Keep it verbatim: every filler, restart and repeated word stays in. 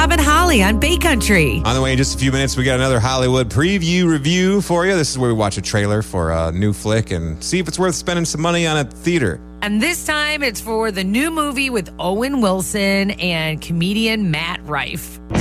Rob and Holly on Bay Country. On the way in just a few minutes, we got another Hollywood preview review for you. This is where we watch a trailer for a new flick and see if it's worth spending some money on at the theater. And this time, it's for the new movie with Owen Wilson and comedian Matt Rife.